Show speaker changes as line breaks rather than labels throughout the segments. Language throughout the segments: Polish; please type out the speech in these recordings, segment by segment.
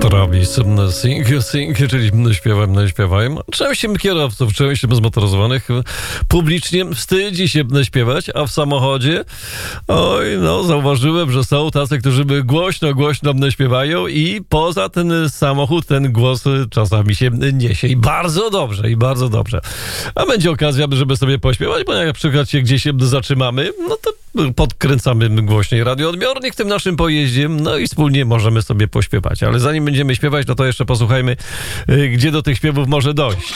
Travis Sing, czyli śpiewałem. Część kierowców, część zmotoryzowanych publicznie wstydzi się śpiewać, a w samochodzie zauważyłem, że są tacy, którzy głośno śpiewają i poza ten samochód ten głos czasami się niesie i bardzo dobrze. A będzie okazja, żeby sobie pośpiewać, bo jak na przykład się gdzieś zatrzymamy, no to podkręcamy głośniej radioodbiornik w tym naszym pojeździe, no i wspólnie możemy sobie pośpiewać. Ale zanim będziemy śpiewać, no to jeszcze posłuchajmy, gdzie do tych śpiewów może dojść.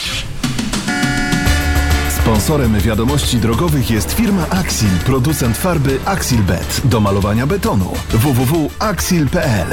Sponsorem wiadomości drogowych jest firma Axil, producent farby Axilbet do malowania betonu. www.axil.pl.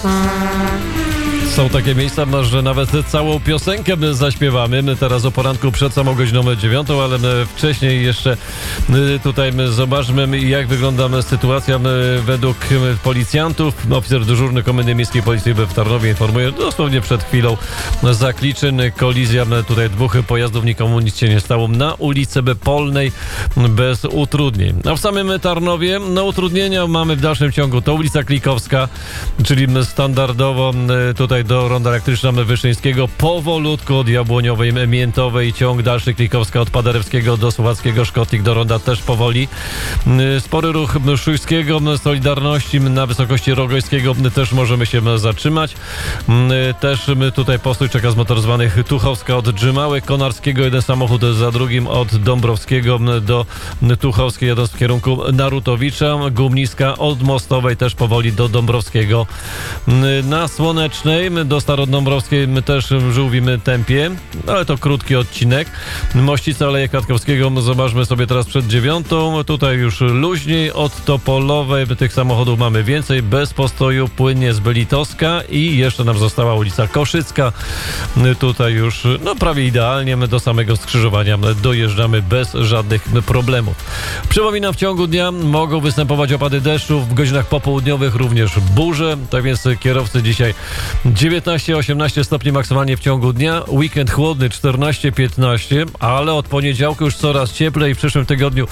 Są takie miejsca, że nawet całą piosenkę zaśpiewamy. Teraz o poranku przed samą godziną 9, ale wcześniej jeszcze tutaj zobaczmy, jak wygląda sytuacja według policjantów. Oficer dyżurny Komendy Miejskiej Policji w Tarnowie informuje, dosłownie przed chwilą Zakliczyn, kolizja tutaj dwóch pojazdów, nikomu nic się nie stało na ulicy Polnej bez utrudnień. A w samym Tarnowie utrudnienia mamy w dalszym ciągu. To ulica Klikowska, czyli standardowo tutaj do ronda elektryczna Wyszyńskiego, powolutku od Jabłoniowej, Miętowej, ciąg dalszy Klikowska od Paderewskiego do Słowackiego, Szkotlik do ronda też powoli. Spory ruch Szujskiego, Solidarności na wysokości Rogojskiego też możemy się zatrzymać. Też tutaj postój czeka zmotoryzowanych Tuchowska od Drzymały, Konarskiego jeden samochód za drugim od Dąbrowskiego do Tuchowskiej, jadąc w kierunku Narutowicza, Gumniska od Mostowej też powoli do Dąbrowskiego. Na Słonecznej do Starodąbrowskiej my też w żółwim tempie, ale to krótki odcinek. Mościca, Aleje Kwiatkowskiego zobaczmy sobie teraz przed 9. Tutaj już luźniej od Topolowej. Tych samochodów mamy więcej. Bez postoju płynnie z Belitowska i jeszcze nam została ulica Koszycka. Tutaj już prawie idealnie do samego skrzyżowania dojeżdżamy bez żadnych problemów. Przypominam, w ciągu dnia mogą występować opady deszczu, w godzinach popołudniowych również burze, tak więc kierowcy dzisiaj 19-18 stopni maksymalnie w ciągu dnia, weekend chłodny 14-15, ale od poniedziałku już coraz cieplej, w przyszłym tygodniu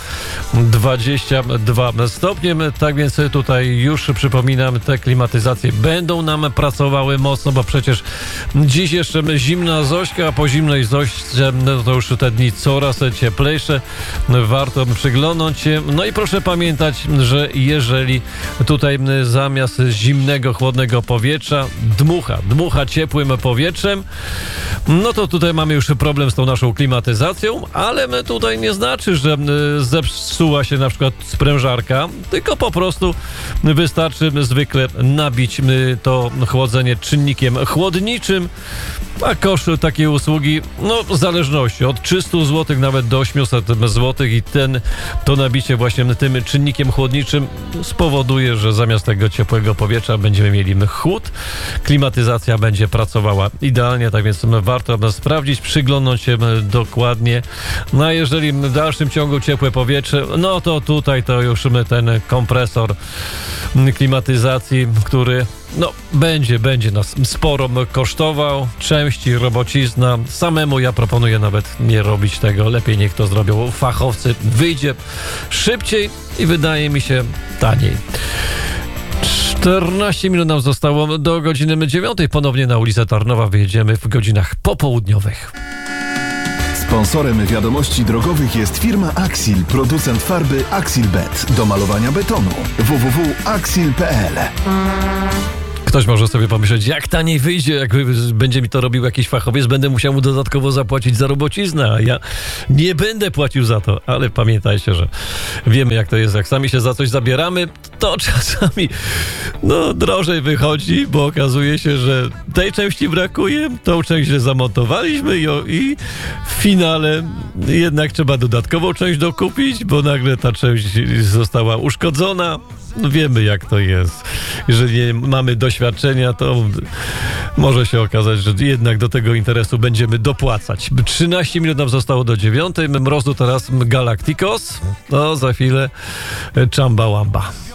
22 stopnie, tak więc tutaj już przypominam, te klimatyzacje będą nam pracowały mocno, bo przecież dziś jeszcze zimna Zośka, a po zimnej Zośce to już te dni coraz cieplejsze, warto przyglądnąć się, no i proszę pamiętać, że jeżeli tutaj zamiast zimnego, chłodnego powietrza dmucha ciepłym powietrzem, no to tutaj mamy już problem z tą naszą klimatyzacją, ale tutaj nie znaczy, że zepsuła się na przykład sprężarka, tylko po prostu wystarczy zwykle nabić to chłodzenie czynnikiem chłodniczym, a koszt takiej usługi, w zależności od 300 zł nawet do 800 zł i to nabicie właśnie tym czynnikiem chłodniczym spowoduje, że zamiast tego ciepłego powietrza będziemy mieli chłód. Klimatyzacja będzie pracowała idealnie, tak więc warto sprawdzić, przyglądnąć się dokładnie. No a jeżeli w dalszym ciągu ciepłe powietrze, no to tutaj to już ten kompresor klimatyzacji, który będzie nas sporo kosztował, części, robocizna. Samemu ja proponuję nawet nie robić tego, lepiej niech to zrobią fachowcy. Wyjdzie szybciej i wydaje mi się taniej. 14 minut nam zostało do godziny 9. Ponownie na ulicę Tarnowa wyjedziemy w godzinach popołudniowych.
Sponsorem wiadomości drogowych jest firma Axil, producent farby Axilbet do malowania betonu. www.axil.pl.
Ktoś może sobie pomyśleć, jak taniej wyjdzie, jak będzie mi to robił jakiś fachowiec, będę musiał mu dodatkowo zapłacić za robociznę, a ja nie będę płacił za to. Ale pamiętajcie, że wiemy, jak to jest. Jak sami się za coś zabieramy, to czasami drożej wychodzi, bo okazuje się, że tej części brakuje, tą część zamontowaliśmy i w finale jednak trzeba dodatkową część dokupić, bo nagle ta część została uszkodzona. Wiemy, jak to jest. Jeżeli nie mamy doświadczenia, to może się okazać, że jednak do tego interesu będziemy dopłacać. 13 minut nam zostało do 9. Mrozu teraz Galacticos. Za chwilę Chamba Wamba.